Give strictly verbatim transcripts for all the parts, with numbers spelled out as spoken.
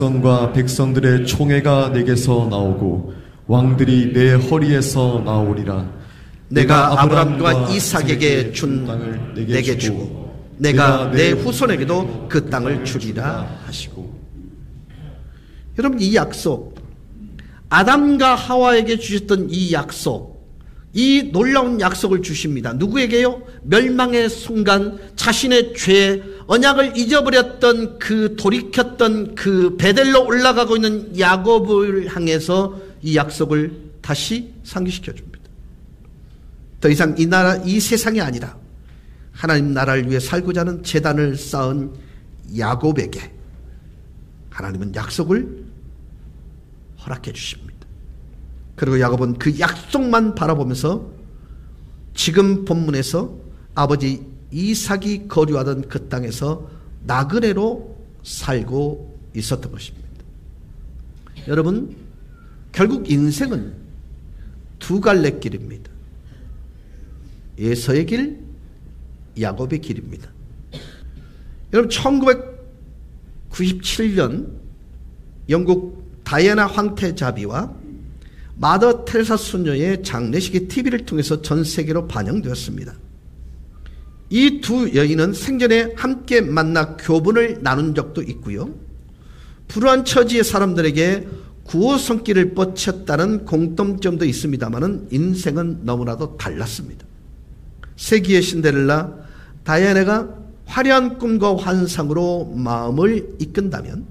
백성과 백성들의 총회가 내게서 나오고 왕들이 내 허리에서 나오리라. 내가 아브람과 이삭에게 준 땅을 내게 주고 내가 내 후손에게도 그 땅을 주리라 하시고. 여러분, 이 약속, 아담과 하와에게 주셨던 이 약속, 이 놀라운 약속을 주십니다. 누구에게요? 멸망의 순간 자신의 죄, 언약을 잊어버렸던 그 돌이켰던 그 베델로 올라가고 있는 야곱을 향해서 이 약속을 다시 상기시켜 줍니다. 더 이상 이 나라, 이 세상이 아니라 하나님 나라를 위해 살고자 하는 제단을 쌓은 야곱에게 하나님은 약속을 허락해 주십니다. 그리고 야곱은 그 약속만 바라보면서 지금 본문에서 아버지 이삭이 거류하던 그 땅에서 나그네로 살고 있었던 것입니다. 여러분, 결국 인생은 두 갈래 길입니다. 에서의 길, 야곱의 길입니다. 여러분, 천구백구십칠 년 영국 다이애나 황태자비와 마더 테레사 수녀의 장례식이 티비를 통해서 전 세계로 반영되었습니다. 이 두 여인은 생전에 함께 만나 교분을 나눈 적도 있고요. 불우한 처지의 사람들에게 구호 손길을 뻗쳤다는 공통점도 있습니다만 인생은 너무나도 달랐습니다. 세기의 신데렐라 다이애나가 화려한 꿈과 환상으로 마음을 이끈다면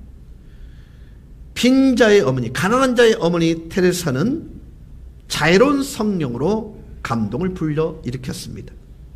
빈자의 어머니, 가난한 자의 어머니 테레사는 자애로운 성령으로 감동을 불러일으켰습니다.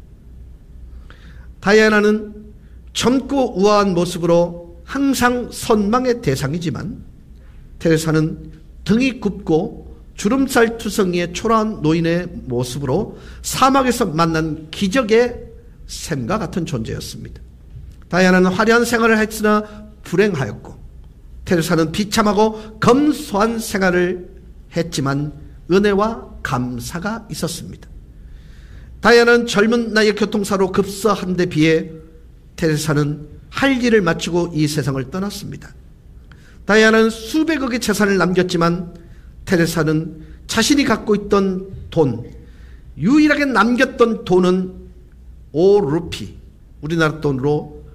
다이애나는 젊고 우아한 모습으로 항상 선망의 대상이지만 테레사는 등이 굽고 주름살 투성이의 초라한 노인의 모습으로 사막에서 만난 기적의 샘과 같은 존재였습니다. 다이애나는 화려한 생활을 했으나 불행하였고 테레사는 비참하고 검소한 생활을 했지만 은혜와 감사가 있었습니다. 다이애나는 젊은 나이의 교통사로 급사한 데 비해 테레사는 할 일을 마치고 이 세상을 떠났습니다. 다이애나는 수백억의 재산을 남겼지만 테레사는 자신이 갖고 있던 돈, 유일하게 남겼던 돈은 오 루피, 우리나라 돈으로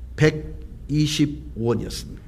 백이십오 원이었습니다.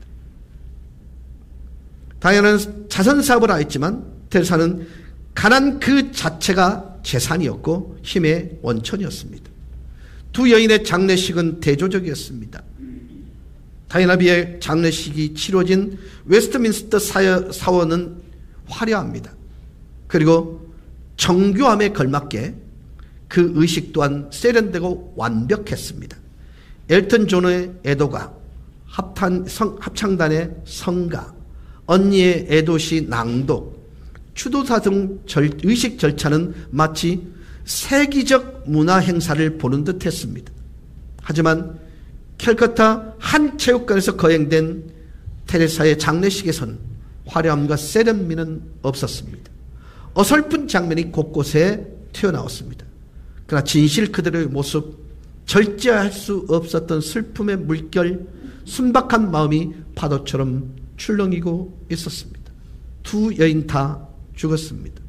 다이애나는 자선사업을 하였지만 테레사는 가난 그 자체가 재산이었고 힘의 원천이었습니다. 두 여인의 장례식은 대조적이었습니다. 다이애나비의 장례식이 치러진 웨스트민스터 사원은 화려합니다. 그리고 정교함에 걸맞게 그 의식 또한 세련되고 완벽했습니다. 엘튼 존의 애도가, 합탄, 성, 합창단의 성가, 언니의 애도시 낭독, 추도사 등 절, 의식 절차는 마치 세계적 문화 행사를 보는 듯 했습니다. 하지만 캘커타 한 체육관에서 거행된 테레사의 장례식에선 화려함과 세련미는 없었습니다. 어설픈 장면이 곳곳에 튀어나왔습니다. 그러나 진실 그대로의 모습, 절제할 수 없었던 슬픔의 물결, 순박한 마음이 파도처럼 출렁이고 있었습니다. 두 여인 다 죽었습니다.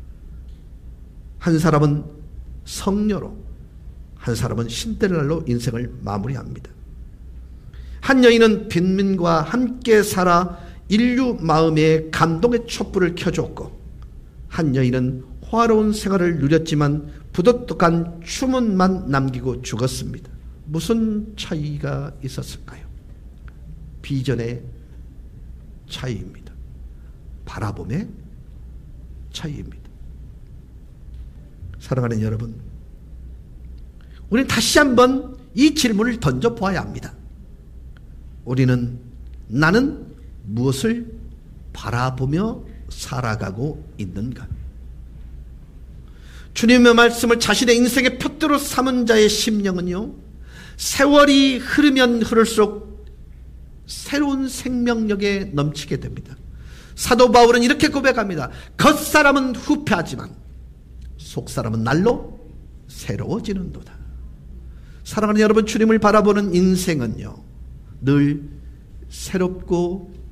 한 사람은 성녀로, 한 사람은 신데렐라로 인생을 마무리합니다. 한 여인은 빈민과 함께 살아 인류 마음에 감동의 촛불을 켜줬고, 한 여인은 화로운 생활을 누렸지만 부도덕한 추문만 남기고 죽었습니다. 무슨 차이가 있었을까요? 비전의 차이입니다. 바라봄의 차이입니다. 사랑하는 여러분, 우리는 다시 한번 이 질문을 던져보아야 합니다. 우리는, 나는 무엇을 바라보며 살아가고 있는가? 주님의 말씀을 자신의 인생의 표대로 삼은 자의 심령은요, 세월이 흐르면 흐를수록 새로운 생명력에 넘치게 됩니다. 사도 바울은 이렇게 고백합니다. 겉사람은 후패하지만 속사람은 날로 새로워지는도다. 사랑하는 여러분, 주님을 바라보는 인생은요, 늘 새롭고